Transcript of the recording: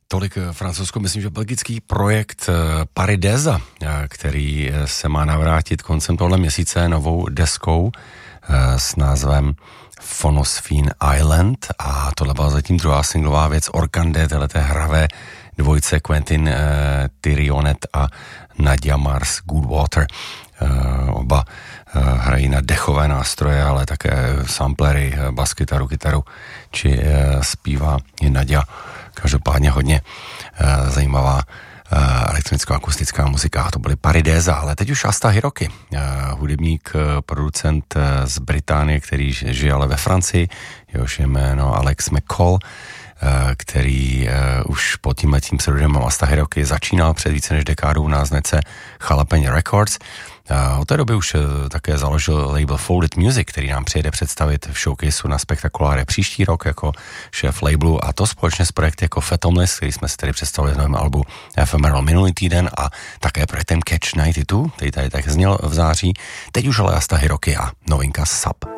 Tolik francouzsko, myslím, že belgický projekt Paridesa, který se má navrátit koncem tohle měsíce novou deskou s názvem Phonosphene Island, a tohle byla zatím druhá singlová věc Orkande, téhleté hravé dvojce Quentin Tyrionet a Nadia Mars Goodwater. Oba hrají na dechové nástroje, ale také samplery, baskytaru, kytaru, či zpívá i Nadia. Každopádně hodně zajímavá elektronicko-akustická muzika. To byly Paridesa, ale teď už Asta Hiroki, hudebník, producent z Británie, který žije ale ve Francii, jehož jméno Alex McCall, který už pod tímhletím pseudonymem Asta Hiroki začínal před více než dekádou na značce Jalapeno Records. Od té doby už také založil label Folded Music, který nám přijede představit v showcaseu na Spektakuláre příští rok jako šéf labelu, a to společně s projekty jako Fathomless, který jsme si tady představili v novém albu Ephemeral minulý týden, a také projektem Catch 92, který tady tak zněl v září. Teď už ale Asta Hiroki a novinka Sub.